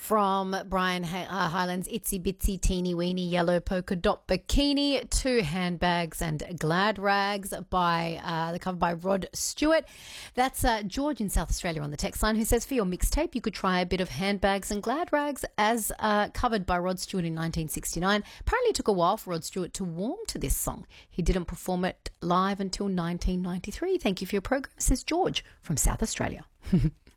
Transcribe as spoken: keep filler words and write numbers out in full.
From Brian Hi- uh, Hyland's Itsy Bitsy Teeny Weeny Yellow Polka Dot Bikini to Handbags and Glad Rags by uh, the cover by Rod Stewart. That's uh, George in South Australia on the text line who says for your mixtape you could try a bit of Handbags and Glad Rags as uh, covered by Rod Stewart in nineteen sixty-nine. Apparently it took a while for Rod Stewart to warm to this song. He didn't perform it live until nineteen ninety-three. Thank you for your program, says George from South Australia.